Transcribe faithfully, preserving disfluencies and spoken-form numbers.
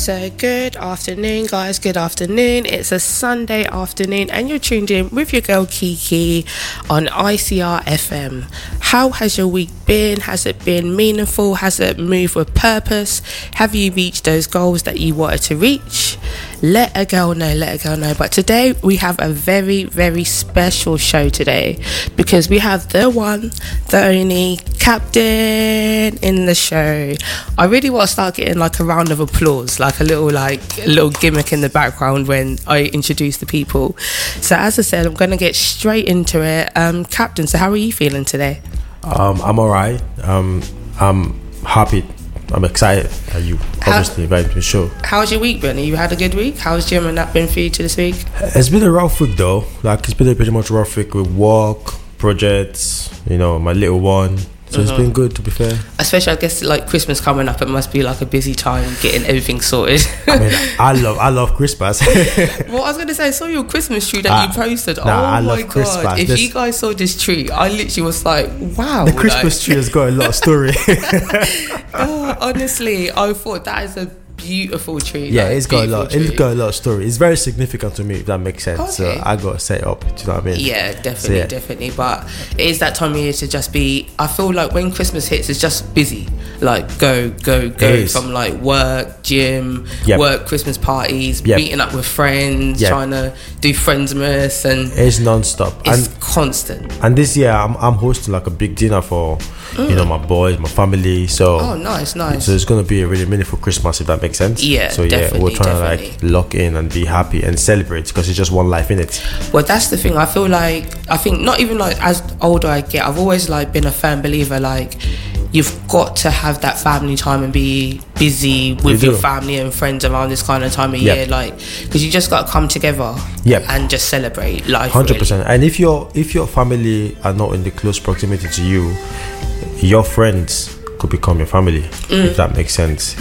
So good afternoon, guys. Good afternoon. It's a Sunday afternoon and you're tuned in with your girl Kiki on I C R F M. How has your week been? Has it been meaningful? Has it moved with purpose? Have you reached those goals that you wanted to reach? Let a girl know, let a girl know. But today we have a very, very special show today because we have the one, the only Captain in the show. I really want to start getting like a round of applause, like a little like a little gimmick in the background when I introduce the people. So as I said, I'm going to get straight into it. Um, Captain, so how are you feeling today? Um, I'm alright. Um, I'm happy. I'm excited that you obviously invited me to the show. How's your week been? You had a good week? How's gym and that been for you to this week? It's been a rough week though. Like it's been a pretty much rough week with work, projects, you know, my little one. So mm-hmm. It's been good, to be fair. Especially, I guess, like Christmas coming up, it must be like a busy time getting everything sorted. I mean, I love, I love Christmas. Well, I was gonna say, I saw your Christmas tree that I, you posted. Nah, oh I my love god! Christmas. If this, you guys saw this tree, I literally was like, wow. The Christmas like, tree has got a lot of story. Oh, honestly, I thought that is a beautiful tree. Yeah, like, it's got a lot. Tree. It's got a lot of story. It's very significant to me, if that makes sense. Okay. So I got to set it up. Do you know what I mean? Yeah, definitely, so, yeah. definitely. But it is that time of year to just be. I feel like when Christmas hits, it's just busy. Like go, go, go from like work, gym, yep. work, Christmas parties, yep. meeting up with friends, yep. trying to do Friendsmas, and it's non-stop. It's and, constant. And this year, I'm I'm hosting like a big dinner for mm. you know my boys, my family. So oh, nice, nice. So it's gonna be a really meaningful Christmas, if that makes sense. Yeah. So yeah, we're trying definitely. to like lock in and be happy and celebrate because it's just one life in it. Well, that's the thing. I feel like I think not even like as older I get, I've always like been a firm believer like you've got to have that family time and be busy with you your family and friends around this kind of time of yep. year, like because you just got to come together yep. and just celebrate life. one hundred percent. Really. And if your if your family are not in the close proximity to you, your friends could become your family, mm. if that makes sense.